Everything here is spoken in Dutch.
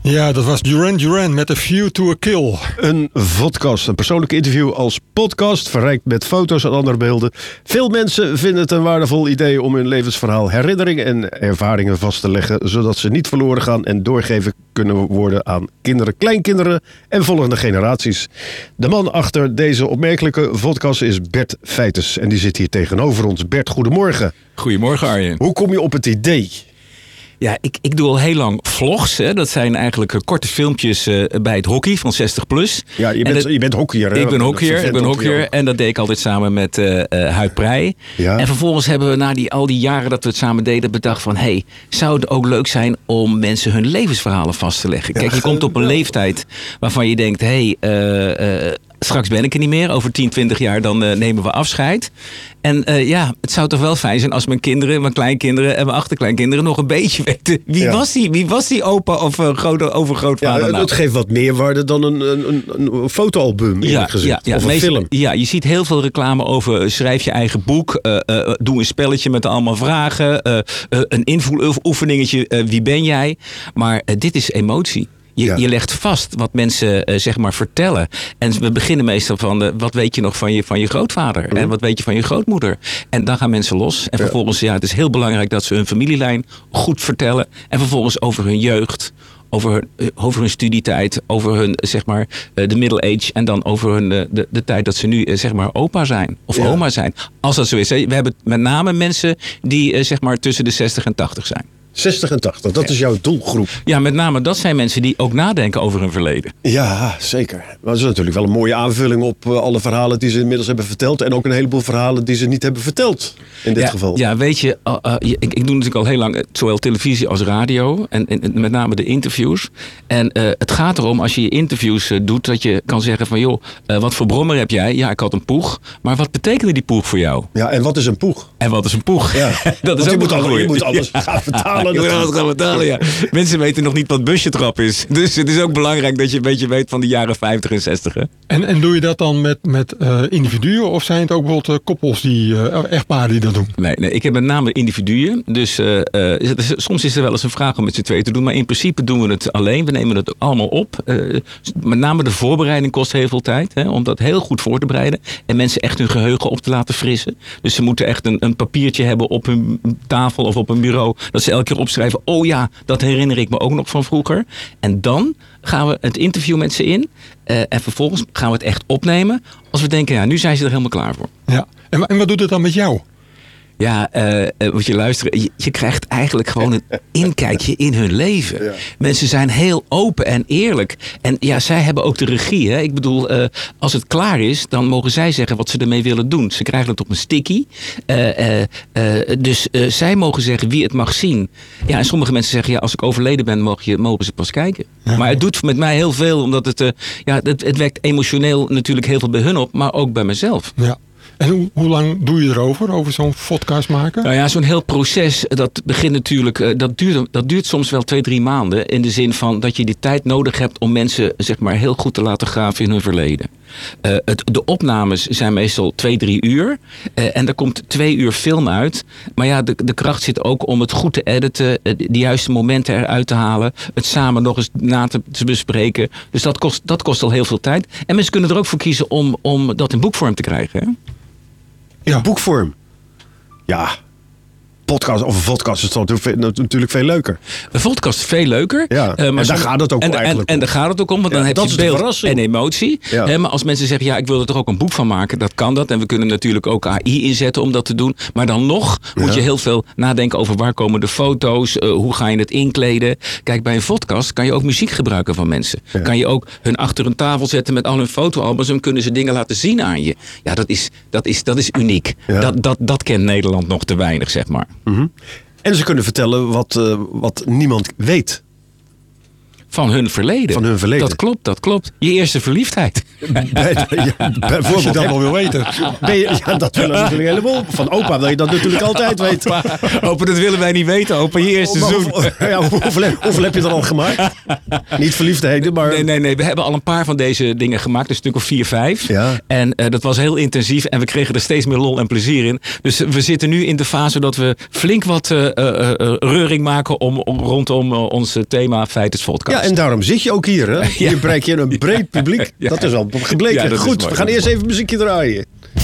Ja, dat was Duran Duran met A View to a Kill. Een vodcast, een persoonlijk interview als podcast, verrijkt met foto's en andere beelden. Veel mensen vinden het een waardevol idee om hun levensverhaal, herinneringen en ervaringen vast te leggen, zodat ze niet verloren gaan en doorgegeven kunnen worden aan kinderen, kleinkinderen en volgende generaties. De man achter deze opmerkelijke podcast is Bert Feiters en die zit hier tegenover ons. Bert, goedemorgen. Goedemorgen, Arjen. Hoe kom je op het idee? Ja, ik doe al heel lang vlogs. Hè. Dat zijn eigenlijk korte filmpjes bij het hockey van 60+. Ja, je bent hockeyer. Hè? Ik ben hockeyer en dat deed ik altijd samen met Huid Prij. Ja. En vervolgens hebben we na al die jaren dat we het samen deden bedacht van... zou het ook leuk zijn om mensen hun levensverhalen vast te leggen? Kijk, je komt op een leeftijd waarvan je denkt... straks ben ik er niet meer. Over 10, 20 jaar dan nemen we afscheid. En het zou toch wel fijn zijn als mijn kinderen, mijn kleinkinderen en mijn achterkleinkinderen nog een beetje weten. Wie was die opa of overgrootvader nou? Het geeft wat meer waarde dan een fotoalbum, eerlijk gezegd. Of een film. Ja, je ziet heel veel reclame over schrijf je eigen boek. Doe een spelletje met allemaal vragen. Een invoeloefeningetje. Wie ben jij? Maar dit is emotie. Je legt vast wat mensen vertellen. En we beginnen meestal van wat weet je nog van je grootvader? En wat weet je van je grootmoeder? En dan gaan mensen los. En vervolgens, het is heel belangrijk dat ze hun familielijn goed vertellen. En vervolgens over hun jeugd. Over hun studietijd, over hun, de middle age. En dan over hun, de tijd dat ze nu, opa zijn. Of oma zijn. Als dat zo is. We hebben met name mensen die, tussen de 60 en 80 zijn. 60 en 80, dat is jouw doelgroep. Ja, met name dat zijn mensen die ook nadenken over hun verleden. Ja, zeker. Maar dat is natuurlijk wel een mooie aanvulling op alle verhalen die ze inmiddels hebben verteld. En ook een heleboel verhalen die ze niet hebben verteld in dit geval. Ja, weet je, ik doe natuurlijk al heel lang zowel televisie als radio. En met name de interviews. En het gaat erom als je interviews doet dat je kan zeggen van joh, wat voor brommer heb jij? Ja, ik had een poeg. Maar wat betekende die poeg voor jou? Ja, en wat is een poeg? En wat is een poeg? Ja. Dat is ook je moet alles gaan vertalen. Mensen weten nog niet wat busjetrap is. Dus het is ook belangrijk dat je een beetje weet van de jaren 50 en 60. Hè? En doe je dat dan met individuen? Of zijn het ook bijvoorbeeld koppels, echtparen die dat doen? Nee, ik heb met name individuen. Dus soms is er wel eens een vraag om met z'n tweeën te doen. Maar in principe doen we het alleen. We nemen het allemaal op. Met name de voorbereiding kost heel veel tijd. Hè, om dat heel goed voor te bereiden. En mensen echt hun geheugen op te laten frissen. Dus ze moeten echt een papiertje hebben op hun tafel of op een bureau. Dat ze elke keer opschrijven, oh ja, dat herinner ik me ook nog van vroeger. En dan gaan we het interview met ze in. En vervolgens gaan we het echt opnemen. Als we denken, nu zijn ze er helemaal klaar voor. Ja. En wat doet het dan met jou? Ja, moet je luisteren. Je krijgt eigenlijk gewoon een inkijkje in hun leven. Ja. Mensen zijn heel open en eerlijk. En ja, zij hebben ook de regie. Hè? Ik bedoel, als het klaar is, dan mogen zij zeggen wat ze ermee willen doen. Ze krijgen het op een sticky. Dus zij mogen zeggen wie het mag zien. Ja, en sommige mensen zeggen, als ik overleden ben, mogen ze pas kijken. Ja. Maar het doet met mij heel veel, omdat het wekt emotioneel natuurlijk heel veel bij hun op, maar ook bij mezelf. Ja. En hoe lang doe je erover, over zo'n podcast maken? Nou ja, zo'n heel proces, dat begint natuurlijk, dat duurt soms wel 2-3 maanden. In de zin van dat je die tijd nodig hebt om mensen heel goed te laten graven in hun verleden. De opnames zijn meestal 2-3 uur. En er komt 2 uur film uit. Maar ja, de kracht zit ook om het goed te editen. De juiste momenten eruit te halen. Het samen nog eens na te bespreken. Dus dat kost al heel veel tijd. En mensen kunnen er ook voor kiezen om dat in boekvorm te krijgen. Hè? Ja, boekvorm. Ja, podcast of een podcast is natuurlijk veel leuker. Een podcast is veel leuker. Ja, en daar gaat het ook eigenlijk om. En daar gaat het ook om, want dan heb je beeld en emotie. Ja. Maar als mensen zeggen, ik wil er toch ook een boek van maken, dat kan dat. En we kunnen natuurlijk ook AI inzetten om dat te doen. Maar dan nog moet je heel veel nadenken over waar komen de foto's, hoe ga je het inkleden. Kijk, bij een podcast kan je ook muziek gebruiken van mensen. Ja. Kan je ook hun achter een tafel zetten met al hun fotoalbums en kunnen ze dingen laten zien aan je. Ja, dat is uniek. Ja. Dat kent Nederland nog te weinig, zeg maar. Mm-hmm. En ze kunnen vertellen wat niemand weet. Van hun verleden. Dat klopt. Je eerste verliefdheid. Bijvoorbeeld, als je dat wel wil weten. Dat willen we natuurlijk een heleboel. Van opa wil je dat natuurlijk altijd weten. Opa, dat willen wij niet weten. Opa, je eerste seizoen. Hoeveel heb je er al gemaakt? Niet verliefdheden, maar... Nee. We hebben al een paar van deze dingen gemaakt. Een stuk of 4, 5. Ja. En dat was heel intensief. En we kregen er steeds meer lol en plezier in. Dus we zitten nu in de fase dat we flink wat reuring maken rondom ons thema Feiters Podcast. Ja, en daarom zit je ook hier. Hè? Hier bereik je een breed publiek. Dat is al gebleken. Ja, dat is Goed, mooi, we gaan dat is eerst even muziekje draaien.